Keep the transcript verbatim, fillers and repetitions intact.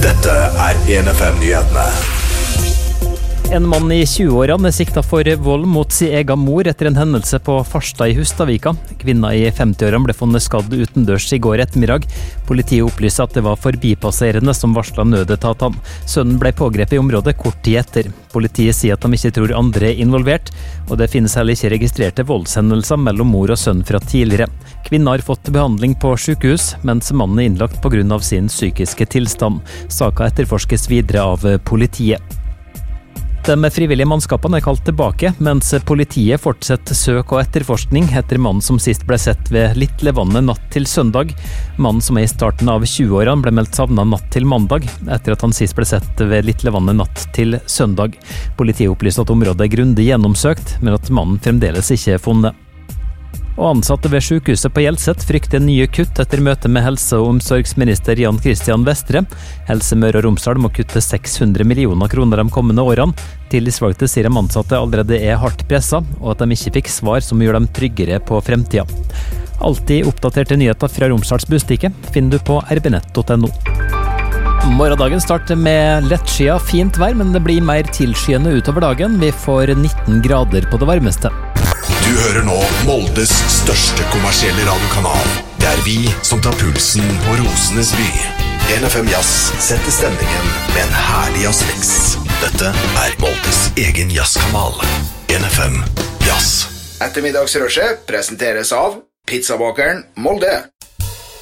Dette er N F M-nyhetene. En mann i tjue-årene er siktet for vold mot sin egen mor etter en hendelse på Farstad i Hustadvika. Kvinna i femti-årene ble funnet skadd utendørs i går ettermiddag. Politiet opplyser at det var forbipasserende som varslet nødetatene. Sønnen ble pågrepet i området kort tid etter. Politiet sier at de ikke tror andre er involvert, og det finnes heller ikke registrerte voldshendelser mellom mor og sønn fra tidligere. Kvinna har fått behandling på sykehus, mens mannen er innlagt på grunn av sin psykiske tilstand. Saka etterforskes videre av politiet. De frivillige mannskapene er kalt tilbake, mens politiet fortsetter søk og etterforskning etter mannen som sist ble sett ved Litlevande natt til søndag. Mannen som er i starten av tjue-årene ble meldt savnet natt til mandag, etter at han sist ble sett ved Litlevande natt til søndag. Politiet opplyser at området er grundig gjennomsøkt, men at mannen fremdeles ikke er funnet. Og ansatte ved sykehuset på Hjelset frykter nye kutt etter møte med helse- og omsorgsminister Jan Christian Vestre. Helse Møre og Romsdal må kutte seks hundre millioner kroner de kommende årene. Tillitsvalgte sier de ansatte allerede er hardt presset, og at de ikke fikk svar som gjør dem tryggere på fremtiden. Alltid oppdaterte nyheter fra Romsdals Bustikke finner du på r b nett punktum no. Morgendagen starter med lettskyet fint vær, men det blir mer tilskyende utover dagen. Vi får nitten grader på det varmeste. Du hører nå Moldes største kommersielle radiokanal. Det er vi som tar pulsen på Rosenes by. N F M Jazz setter stemningen med en herlig jazzmix. Dette er Moldes egen jazzkanal. N F M Jazz. Ettermiddagsrushet presenteres av Pizzabakeren Molde.